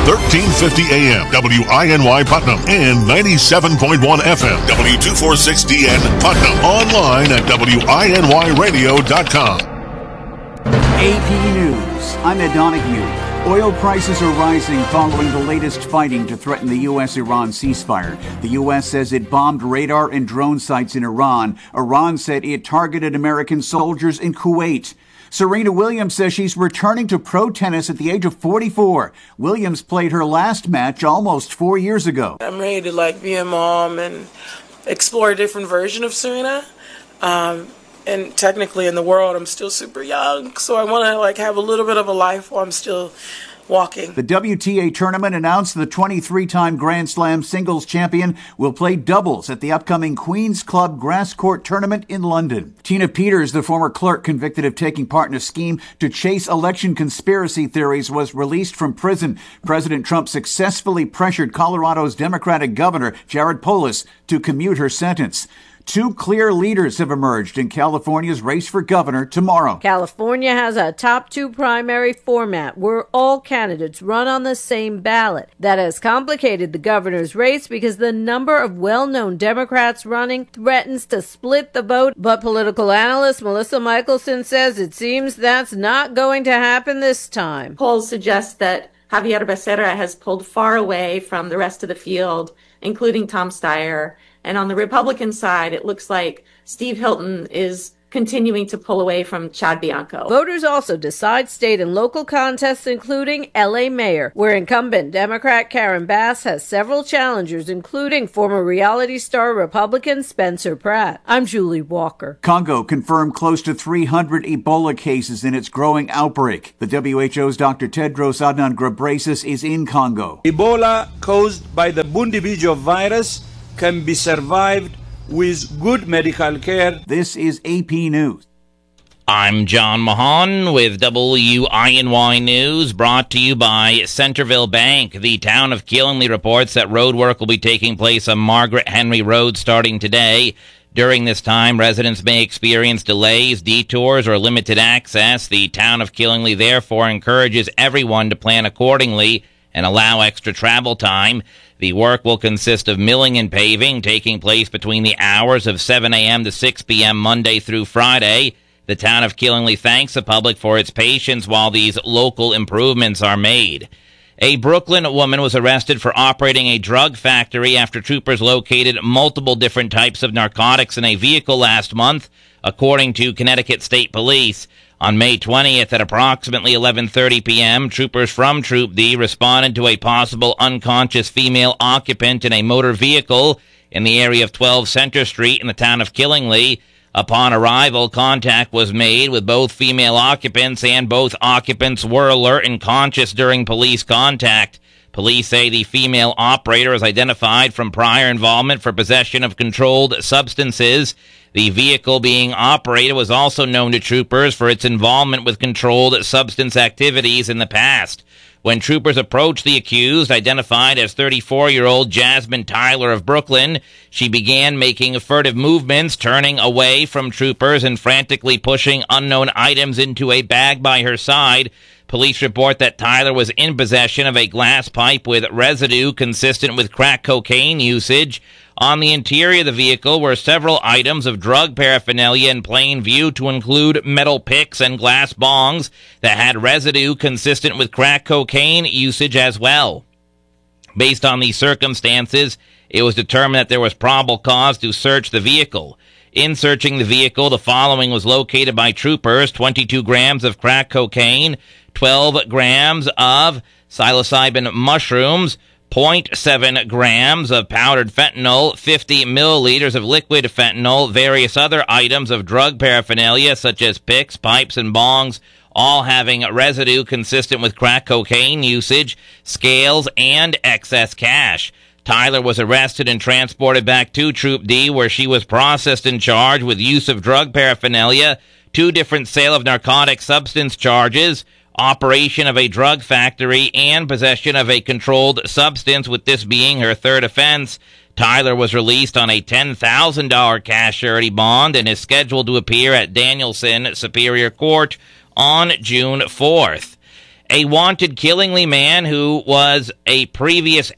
1350 AM, WINY Putnam, and 97.1 FM, W246DN Putnam. Online at WINYradio.com. AP News. I'm Ed Donahue. Oil prices are rising following the latest fighting to threaten the U.S.-Iran ceasefire. The U.S. says it bombed radar and drone sites in Iran. Iran said it targeted American soldiers in Kuwait. Serena Williams says she's returning to pro tennis at the age of 44. Williams played her last match almost 4 years ago. I'm ready to be a mom and explore a different version of Serena. And technically in the world, I'm still super young, so I want to have a little bit of a life while I'm still walking. The WTA tournament announced the 23-time Grand Slam singles champion will play doubles at the upcoming Queen's Club Grass Court tournament in London. Tina Peters, the former clerk convicted of taking part in a scheme to chase election conspiracy theories, was released from prison. President Trump successfully pressured Colorado's Democratic governor, Jared Polis, to commute her sentence. Two clear leaders have emerged in California's race for governor tomorrow. California has a top two primary format where all candidates run on the same ballot. That has complicated the governor's race because the number of well-known Democrats running threatens to split the vote. But political analyst Melissa Michelson says it seems that's not going to happen this time. Polls suggest that Javier Becerra has pulled far away from the rest of the field, including Tom Steyer. And on the Republican side, it looks like Steve Hilton is continuing to pull away from Chad Bianco. Voters also decide state and local contests, including L.A. Mayor, where incumbent Democrat Karen Bass has several challengers, including former reality star Republican Spencer Pratt. I'm Julie Walker. Congo confirmed close to 300 Ebola cases in its growing outbreak. The WHO's Dr. Tedros Adhanom Ghebreyesus is in Congo. Ebola, caused by the Bundibugyo virus, can be survived with good medical care. This is AP News. I'm John Mahan with WINY News, brought to you by Centerville Bank. The town of Keelingley reports that road work will be taking place on Margaret Henry Road starting today. During this time, residents may experience delays, detours, or limited access. The town of Keelingley therefore encourages everyone to plan accordingly and allow extra travel time. The work will consist of milling and paving, taking place between the hours of 7 a.m. to 6 p.m. Monday through Friday. The town of Keelingley thanks the public for its patience while these local improvements are made. A Brooklyn woman was arrested for operating a drug factory after troopers located multiple different types of narcotics in a vehicle last month, according to Connecticut State Police. On May 20th at approximately 11:30 p.m., troopers from Troop D responded to a possible unconscious female occupant in a motor vehicle in the area of 12 Center Street in the town of Keelingley. Upon arrival, contact was made with both female occupants, and both occupants were alert and conscious during police contact. Police say the female operator is identified from prior involvement for possession of controlled substances. The vehicle being operated was also known to troopers for its involvement with controlled substance activities in the past. When troopers approached the accused, identified as 34-year-old Jasmine Tyler of Brooklyn, she began making furtive movements, turning away from troopers and frantically pushing unknown items into a bag by her side. Police report that Tyler was in possession of a glass pipe with residue consistent with crack cocaine usage. On the interior of the vehicle were several items of drug paraphernalia in plain view, to include metal picks and glass bongs that had residue consistent with crack cocaine usage as well. Based on these circumstances, it was determined that there was probable cause to search the vehicle. In searching the vehicle, the following was located by troopers: 22 grams of crack cocaine, 12 grams of psilocybin mushrooms, 0.7 grams of powdered fentanyl, 50 milliliters of liquid fentanyl, various other items of drug paraphernalia such as picks, pipes, and bongs, all having residue consistent with crack cocaine usage, scales, and excess cash. Tyler was arrested and transported back to Troop D, where she was processed and charged with use of drug paraphernalia, 2 different sale of narcotic substance charges, operation of a drug factory, and possession of a controlled substance, with this being her third offense. Tyler was released on a $10,000 cash surety bond and is scheduled to appear at Danielson Superior Court on June 4th. A wanted Killingly man who has a previous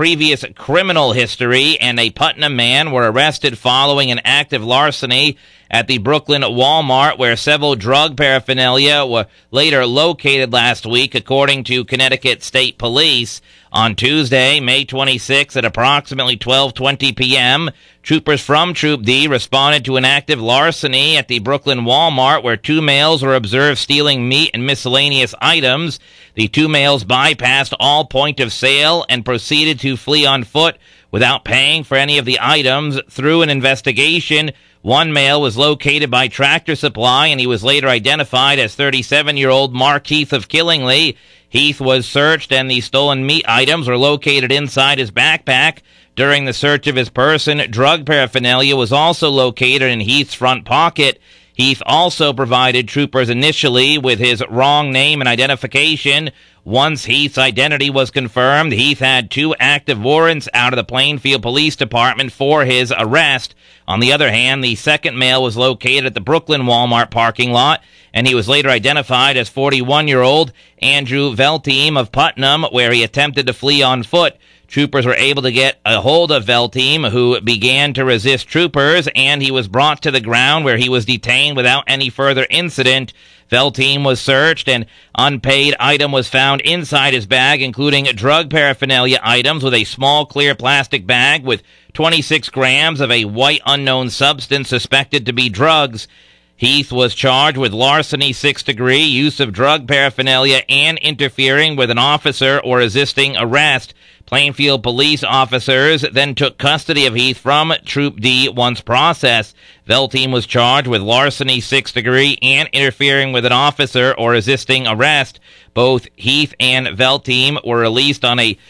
criminal history and a Putnam man were arrested following an act of larceny at the Brooklyn Walmart, where several drug paraphernalia were later located last week, according to Connecticut State Police. On Tuesday, May 26, at approximately 12:20 p.m., troopers from Troop D responded to an act of larceny at the Brooklyn Walmart, where two males were observed stealing meat and miscellaneous items. The two males bypassed all point of sale and proceeded to flee on foot without paying for any of the items. Through an investigation, one male was located by Tractor Supply, and he was later identified as 37-year-old Mark Heath of Killingly. Heath was searched, and the stolen meat items were located inside his backpack. During the search of his person, drug paraphernalia was also located in Heath's front pocket. Heath also provided troopers initially with his wrong name and identification. Once Heath's identity was confirmed, Heath had two active warrants out of the Plainfield Police Department for his arrest. On the other hand, the second male was located at the Brooklyn Walmart parking lot, and he was later identified as 41-year-old Andrew Velteam of Putnam, where he attempted to flee on foot. Troopers were able to get a hold of Velteam, who began to resist troopers, and he was brought to the ground, where he was detained without any further incident. Velteam was searched. An unpaid item was found inside his bag, including drug paraphernalia items, with a small clear plastic bag with 26 grams of a white unknown substance suspected to be drugs. Heath was charged with larceny 6th degree, use of drug paraphernalia, and interfering with an officer or resisting arrest. Plainfield police officers then took custody of Heath from Troop D once processed. Velteam was charged with larceny 6th degree and interfering with an officer or resisting arrest. Both Heath and Velteam were released on a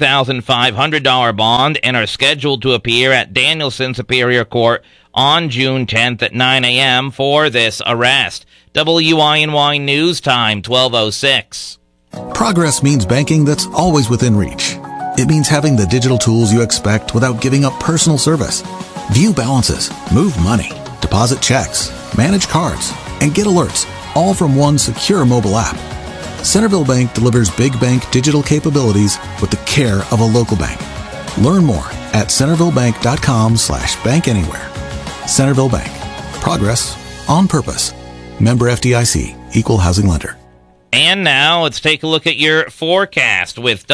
$2,500 bond and are scheduled to appear at Danielson Superior Court on June 10th at 9 a.m. for this arrest. WINY News Time, 12:06. Progress means banking that's always within reach. It means having the digital tools you expect without giving up personal service. View balances, move money, deposit checks, manage cards, and get alerts, all from one secure mobile app. Centerville Bank delivers big bank digital capabilities with the care of a local bank. Learn more at centervillebank.com/bankanywhere. Centerville Bank. Progress on purpose. Member FDIC. Equal housing lender. And now let's take a look at your forecast with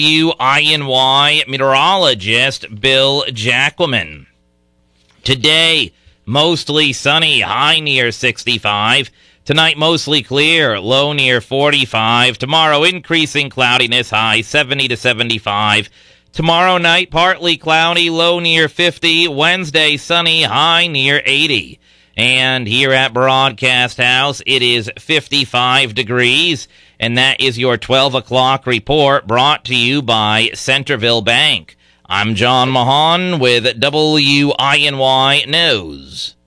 WINY meteorologist Bill Jacquemin. Today, mostly sunny, high near 65. Tonight, mostly clear, low near 45. Tomorrow, increasing cloudiness, high 70 to 75. Tomorrow night, partly cloudy, low near 50. Wednesday, sunny, high near 80. And here at Broadcast House, it is 55 degrees. And that is your 12 o'clock report, brought to you by Centerville Bank. I'm John Mahan with WINY News.